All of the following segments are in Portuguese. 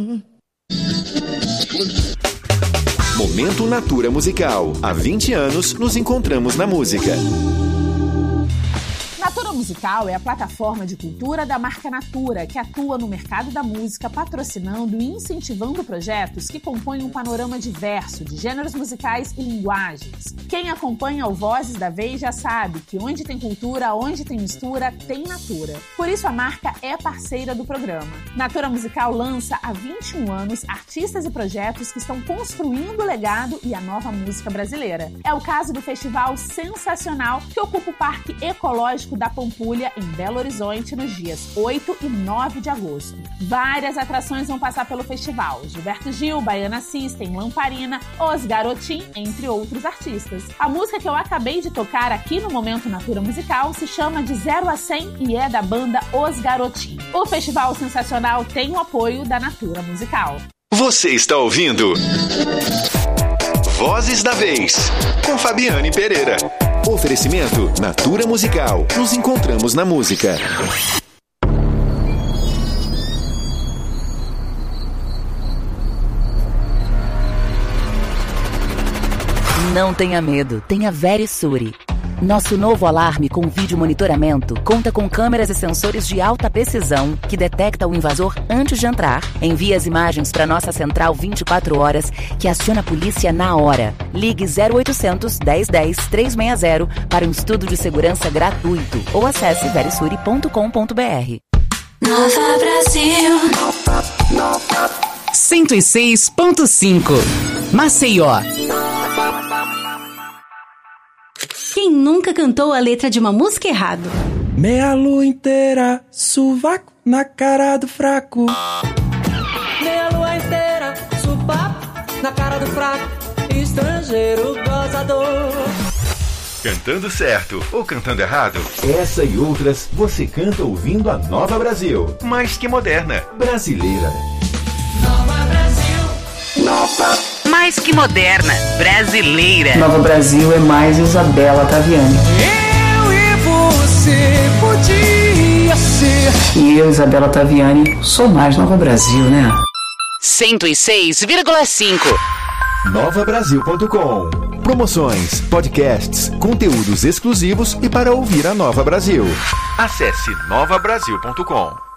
Momento Natura Musical. Há 20 anos nos encontramos na música. Natura Musical é a plataforma de cultura da marca Natura, que atua no mercado da música, patrocinando e incentivando projetos que compõem um panorama diverso de gêneros musicais e linguagens. Quem acompanha o Vozes da Vez já sabe que onde tem cultura, onde tem mistura, tem Natura. Por isso a marca é parceira do programa. Natura Musical lança há 21 anos artistas e projetos que estão construindo o legado e a nova música brasileira. É o caso do festival sensacional que ocupa o Parque Ecológico da Pampulha, em Belo Horizonte, nos dias 8 e 9 de agosto. Várias atrações vão passar pelo festival. Gilberto Gil, Baiana System, Lamparina, Os Garotim, entre outros artistas. A música que eu acabei de tocar aqui no Momento Natura Musical se chama De 0 a 100 e é da banda Os Garotim. O Festival Sensacional tem o apoio da Natura Musical. Você está ouvindo Vozes da Vez, com Fabiane Pereira. Oferecimento Natura Musical. Nos encontramos na música. Não tenha medo, tenha Verisure. Nosso novo alarme com vídeo monitoramento conta com câmeras e sensores de alta precisão que detecta o invasor antes de entrar, envia as imagens para nossa central 24 horas, que aciona a polícia na hora. Ligue 0800 1010 360 para um estudo de segurança gratuito ou acesse verisure.com.br. Nova Brasil 106.5 Maceió. Quem nunca cantou a letra de uma música errado? Meia lua inteira, sovaco na cara do fraco. Meia lua inteira, sovaco na cara do fraco. Estrangeiro gozador. Cantando certo ou cantando errado? Essa e outras você canta ouvindo a Nova Brasil. Mais que moderna. Brasileira. Nova Brasil. Nova. Mais que moderna, brasileira. Nova Brasil é mais Isabela Taviani. Eu e você podia ser. E eu, Isabela Taviani, sou mais Nova Brasil, né? 106,5 NovaBrasil.com. Promoções, podcasts, conteúdos exclusivos e para ouvir a Nova Brasil. Acesse NovaBrasil.com.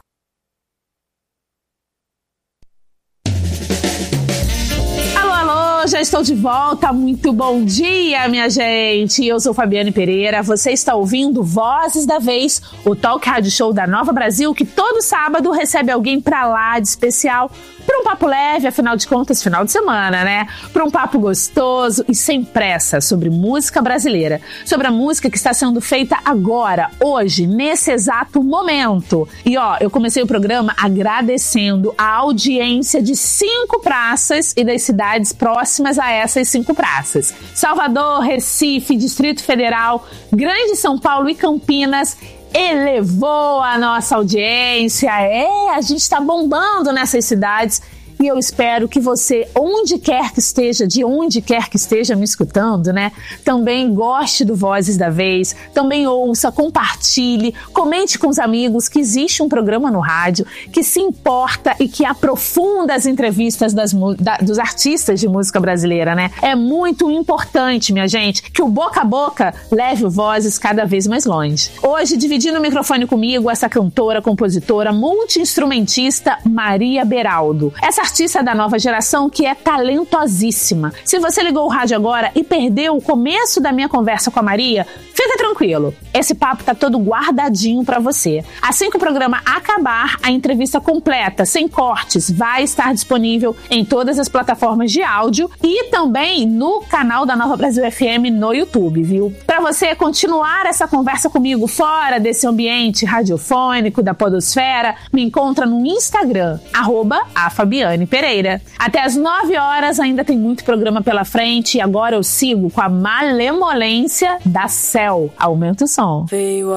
Já estou de volta, muito bom dia, minha gente. Eu sou Fabiane Pereira, você está ouvindo Vozes da Vez, o talk rádio show da Nova Brasil, que todo sábado recebe alguém pra lá de especial, para um papo leve, afinal de contas, final de semana, né? Para um papo gostoso e sem pressa sobre música brasileira, sobre a música que está sendo feita agora, hoje, nesse exato momento. E ó, eu comecei o programa agradecendo a audiência de 5 praças e das cidades próximas a essas 5 praças: Salvador, Recife, Distrito Federal, Grande São Paulo e Campinas. Elevou a nossa audiência, a gente está bombando nessas cidades. E eu espero que você, onde quer que esteja, de onde quer que esteja me escutando, né, também goste do Vozes da Vez, também ouça, compartilhe, comente com os amigos que existe um programa no rádio que se importa e que aprofunda as entrevistas dos artistas de música brasileira, né? É muito importante, minha gente, que o boca a boca leve o Vozes cada vez mais longe. Hoje, dividindo o microfone comigo, essa cantora, compositora, multi-instrumentista Maria Beraldo. Essa artista da nova geração que é talentosíssima. Se você ligou o rádio agora e perdeu o começo da minha conversa com a Maria, fica tranquilo. Esse papo tá todo guardadinho pra você. Assim que o programa acabar, a entrevista completa, sem cortes, vai estar disponível em todas as plataformas de áudio e também no canal da Nova Brasil FM no YouTube, viu? Pra você continuar essa conversa comigo fora desse ambiente radiofônico da podosfera, me encontra no Instagram, @afabiane Pereira. Até às 9 horas ainda tem muito programa pela frente e agora eu sigo com a malemolência da Cell. Aumenta o som.